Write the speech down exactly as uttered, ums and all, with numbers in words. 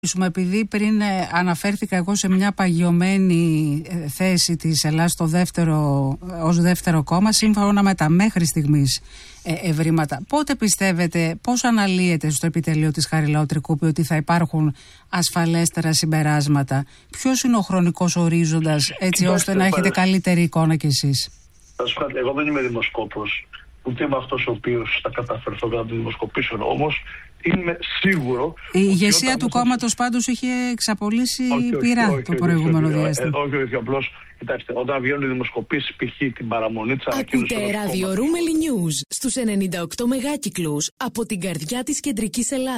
Επειδή πριν αναφέρθηκα εγώ σε μια παγιωμένη θέση της Ελλάδας στο δεύτερο, ως δεύτερο κόμμα, σύμφωνα με τα μέχρι στιγμής ευρήματα, πότε πιστεύετε, πώς αναλύεται στο επιτελείο της Χαριλάου Τρικούπη ότι θα υπάρχουν ασφαλέστερα συμπεράσματα? Ποιος είναι ο χρονικός ορίζοντας, έτσι Κοιτάξτε, ώστε να έχετε καλύτερη εικόνα κι εσείς? Εγώ δεν είμαι δημοσκόπος, ούτε είμαι αυτός ο οποίος θα καταφερθώ κατά των δημοσκοπήσεων, όμως είμαι σίγουρο. Η ηγεσία του κόμματος πάντως είχε εξαπολύσει πειρά το προηγούμενο διάστημα. Όχι, όχι, απλώς κοιτάξτε, όταν βγαίνουν οι δημοσκοπήσεις, π.χ. την παραμονή της ανακοίνωσης. Ακούτε ράδιο Ρούμελι News στους ενενήντα οκτώ μεγάκυκλους από την καρδιά της κεντρικής Ελλάδας.